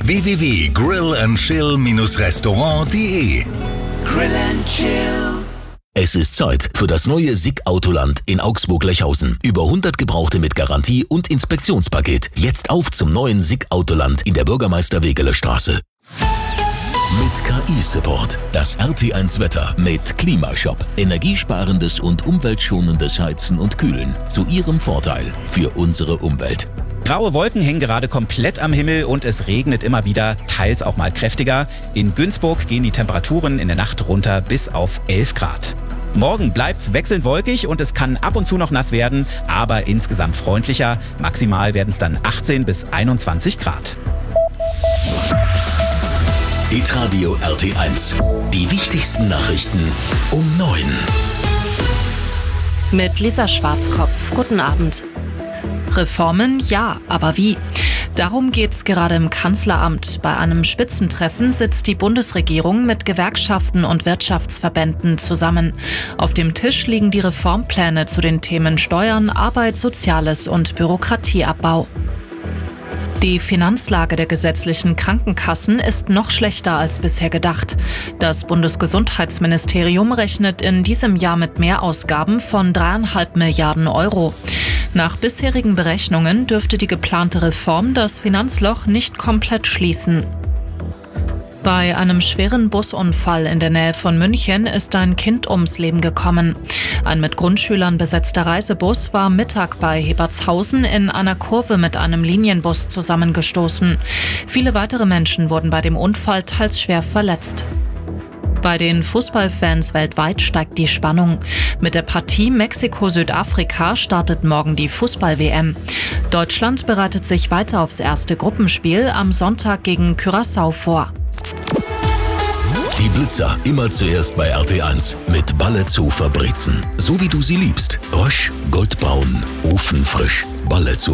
www.grillandchill-restaurant.de. Grill and Chill. Es ist Zeit für das neue SICK Autoland in Augsburg-Lechhausen. Über 100 Gebrauchte mit Garantie und Inspektionspaket. Jetzt auf zum neuen SICK Autoland in der Bürgermeister-Wegeler-Straße. Mit KI-Support. Das RT1 Wetter mit Klimashop. Energiesparendes und umweltschonendes Heizen und Kühlen. Zu Ihrem Vorteil für unsere Umwelt. Graue Wolken hängen gerade komplett am Himmel und es regnet immer wieder, teils auch mal kräftiger. In Günzburg gehen die Temperaturen in der Nacht runter bis auf 11 Grad. Morgen bleibt's wechselnd wolkig und es kann ab und zu noch nass werden, aber insgesamt freundlicher. Maximal werden es dann 18 bis 21 Grad. Hitradio RT1. Die wichtigsten Nachrichten um 9. Mit Lisa Schwarzkopf. Guten Abend. Reformen, ja, aber wie? Darum geht's gerade im Kanzleramt. Bei einem Spitzentreffen sitzt die Bundesregierung mit Gewerkschaften und Wirtschaftsverbänden zusammen. Auf dem Tisch liegen die Reformpläne zu den Themen Steuern, Arbeit, Soziales und Bürokratieabbau. Die Finanzlage der gesetzlichen Krankenkassen ist noch schlechter als bisher gedacht. Das Bundesgesundheitsministerium rechnet in diesem Jahr mit Mehrausgaben von 3,5 Milliarden Euro. Nach bisherigen Berechnungen dürfte die geplante Reform das Finanzloch nicht komplett schließen. Bei einem schweren Busunfall in der Nähe von München ist ein Kind ums Leben gekommen. Ein mit Grundschülern besetzter Reisebus war Mittag bei Hebertshausen in einer Kurve mit einem Linienbus zusammengestoßen. Viele weitere Menschen wurden bei dem Unfall teils schwer verletzt. Bei den Fußballfans weltweit steigt die Spannung. Mit der Partie Mexiko-Südafrika startet morgen die Fußball-WM. Deutschland bereitet sich weiter aufs erste Gruppenspiel am Sonntag gegen Curaçao vor. Die Blitzer immer zuerst bei RT1 mit Balle zu Fabrizen. So wie du sie liebst. Rösch, goldbraun, ofenfrisch. Balle zu.